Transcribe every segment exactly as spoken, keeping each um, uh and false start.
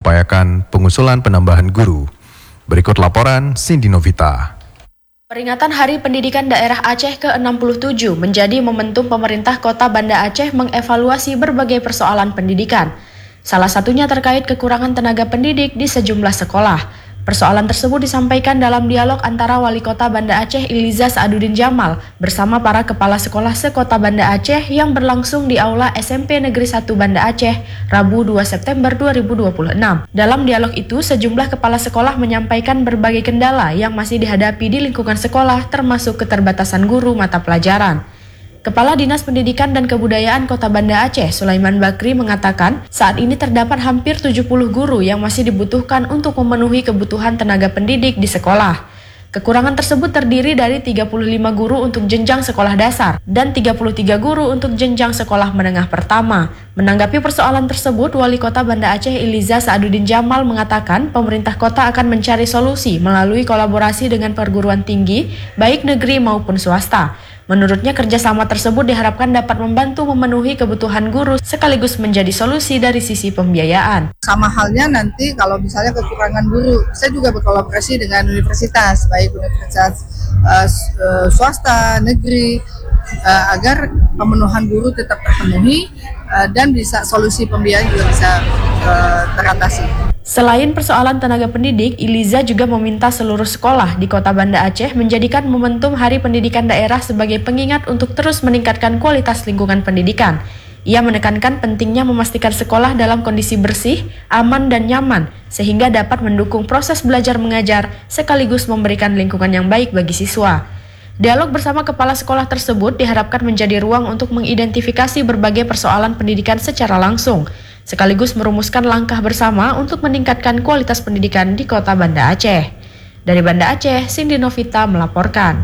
mengupayakan pengusulan penambahan guru. Berikut laporan Cindy Novita. Peringatan Hari Pendidikan Daerah Aceh ke enam puluh tujuh menjadi momentum pemerintah Kota Banda Aceh mengevaluasi berbagai persoalan pendidikan. Salah satunya terkait kekurangan tenaga pendidik di sejumlah sekolah. Persoalan tersebut disampaikan dalam dialog antara Wali Kota Banda Aceh Iliza Saaduddin Jamal bersama para kepala sekolah sekota Banda Aceh yang berlangsung di Aula S M P Negeri satu Banda Aceh, Rabu dua September dua ribu dua puluh enam. Dalam dialog itu, sejumlah kepala sekolah menyampaikan berbagai kendala yang masih dihadapi di lingkungan sekolah, termasuk keterbatasan guru mata pelajaran. Kepala Dinas Pendidikan dan Kebudayaan Kota Banda Aceh, Sulaiman Bakri, mengatakan saat ini terdapat hampir tujuh puluh guru yang masih dibutuhkan untuk memenuhi kebutuhan tenaga pendidik di sekolah. Kekurangan tersebut terdiri dari tiga puluh lima guru untuk jenjang sekolah dasar dan tiga puluh tiga guru untuk jenjang sekolah menengah pertama. Menanggapi persoalan tersebut, Wali Kota Banda Aceh Iliza Saaduddin Jamal mengatakan pemerintah kota akan mencari solusi melalui kolaborasi dengan perguruan tinggi, baik negeri maupun swasta. Menurutnya kerjasama tersebut diharapkan dapat membantu memenuhi kebutuhan guru sekaligus menjadi solusi dari sisi pembiayaan. Sama halnya nanti kalau misalnya kekurangan guru, saya juga berkolaborasi dengan universitas, baik universitas uh, swasta, negeri, uh, agar pemenuhan guru tetap terpenuhi uh, dan bisa solusi pembiayaan juga bisa uh, teratasi. Selain persoalan tenaga pendidik, Iliza juga meminta seluruh sekolah di Kota Banda Aceh menjadikan momentum Hari Pendidikan Daerah sebagai pengingat untuk terus meningkatkan kualitas lingkungan pendidikan. Ia menekankan pentingnya memastikan sekolah dalam kondisi bersih, aman, dan nyaman, sehingga dapat mendukung proses belajar mengajar sekaligus memberikan lingkungan yang baik bagi siswa. Dialog bersama kepala sekolah tersebut diharapkan menjadi ruang untuk mengidentifikasi berbagai persoalan pendidikan secara langsung, sekaligus merumuskan langkah bersama untuk meningkatkan kualitas pendidikan di Kota Banda Aceh. Dari Banda Aceh, Cindy Novita melaporkan.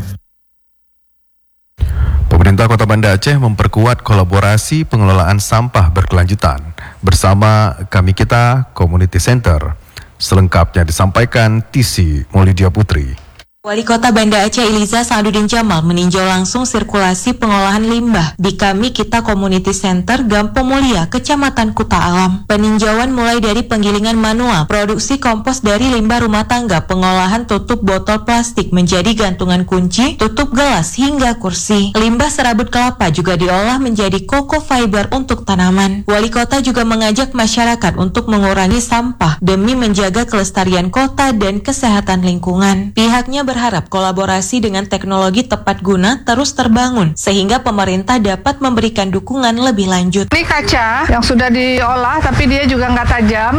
Pemerintah Kota Banda Aceh memperkuat kolaborasi pengelolaan sampah berkelanjutan bersama Kami Kita Community Center. Selengkapnya disampaikan Tisi Maulidia Putri. Wali Kota Banda Aceh Iliza Saaduddin Jamal meninjau langsung sirkulasi pengolahan limbah di Kami Kita Community Center Gampo Mulia, Kecamatan Kuta Alam. Peninjauan mulai dari penggilingan manual, produksi kompos dari limbah rumah tangga, pengolahan tutup botol plastik menjadi gantungan kunci, tutup gelas hingga kursi. Limbah serabut kelapa juga diolah menjadi koko fiber untuk tanaman. Wali Kota juga mengajak masyarakat untuk mengurangi sampah demi menjaga kelestarian kota dan kesehatan lingkungan. Pihaknya berharap kolaborasi dengan teknologi tepat guna terus terbangun sehingga pemerintah dapat memberikan dukungan lebih lanjut. Ini kaca yang sudah diolah tapi dia juga nggak tajam.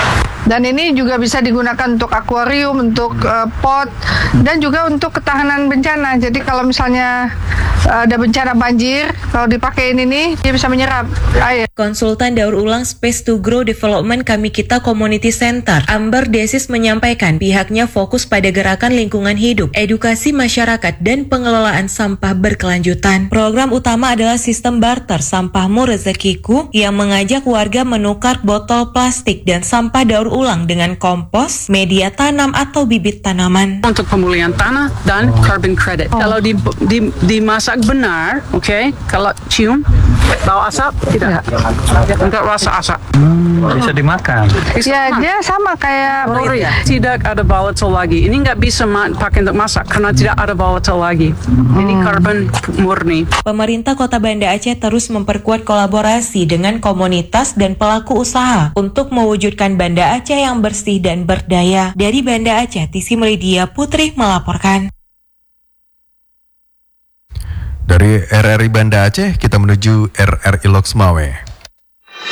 Dan ini juga bisa digunakan untuk akuarium, untuk uh, pot, dan juga untuk ketahanan bencana. Jadi kalau misalnya uh, ada bencana banjir, kalau dipakein ini, dia bisa menyerap air. Konsultan daur ulang Space to Grow Development Kami Kita Community Center, Amber Desis, menyampaikan pihaknya fokus pada gerakan lingkungan hidup, edukasi masyarakat, dan pengelolaan sampah berkelanjutan. Program utama adalah sistem barter sampahmu rezekiku yang mengajak warga menukar botol plastik dan sampah daur ulang dengan kompos, media tanam atau bibit tanaman. Untuk pemulihan tanah dan carbon credit. Oh. Kalau di, di, dimasak benar, oke, okay, kalau cium bau asap tidak, enggak rasa asap. Hmm, bisa dimakan. Bisa ya, dia sama kayak oh, ya. Tidak ada volatile lagi. Ini nggak bisa ma- pakai untuk masak karena tidak ada volatile lagi. Hmm. Ini carbon murni. Pemerintah Kota Banda Aceh terus memperkuat kolaborasi dengan komunitas dan pelaku usaha untuk mewujudkan Banda Aceh yang bersih dan berdaya. Dari Banda Aceh, Tisi Maulidia Putri melaporkan. Dari R R I Banda Aceh, kita menuju R R I Loksmawe.